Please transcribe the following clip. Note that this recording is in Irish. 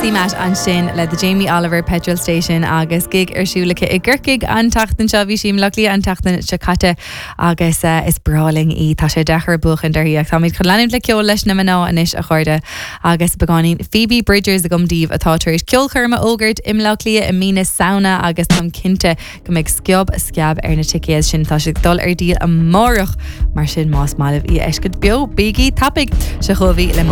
Matt an sin le the Jamie Oliver petrol station agus gig siúlacha I ggurcaig an tachtan seo bhí sim lachlí an tachtan Chacata agus is brawling í tá sé dechar buchan daríach tá míid chuleanú le ceol leis na mná inis a chuirde agus begáín Phoebe Bridgers a gomdíh atá tuéis ceolchurma ógurt im lachlí I mína sauna agus tam cinnte go méid sciab ar na tiicias sin tá si dul ar díal a mórach mar sin más málah í eiscud beo bígí tapig se chomhí le